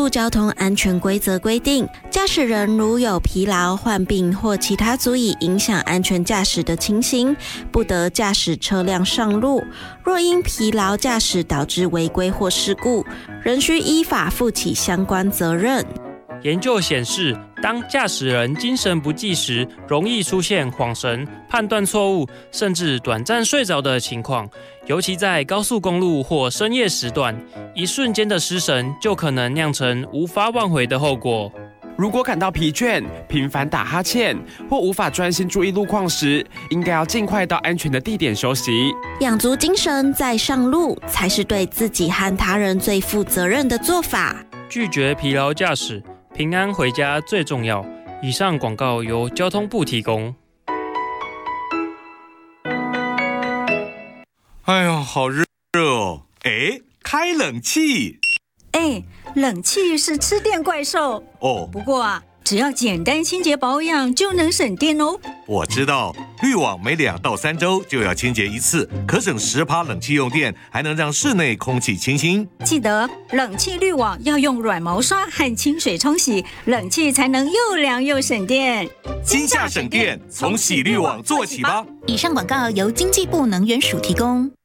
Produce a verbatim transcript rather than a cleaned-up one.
路交通安全规则规定，驾驶人如有疲劳、患病或其他足以影响安全驾驶的情形，不得驾驶车辆上路。若因疲劳驾驶导致违规或事故，仍需依法负起相关责任。 研究显示，当驾驶人精神不济时，容易出现恍神、判断错误，甚至短暂睡着的情况。尤其在高速公路或深夜时段，一瞬间的失神就可能酿成无法挽回的后果。 如果感到疲倦、频繁打哈欠或无法专心注意路况时，应该要尽快到安全的地点休息。 养足精神再上路，才是对自己和他人最负责任的做法。 拒绝疲劳驾驶，平安回家最重要。以上广告由交通部提供。 哎呦，好热哦！哎，开冷气。 哎，冷气是吃电怪兽哦。 不过啊，只要简单清洁保养就能省电哦。 我知道，滤网每两到三周就要清洁一次，可省十趴冷气用电，还能让室内空气清新。 记得冷气滤网要用软毛刷和清水冲洗，冷气才能又凉又省电。 今夏省电，从洗滤网做起吧。 以上广告由经济部能源署提供。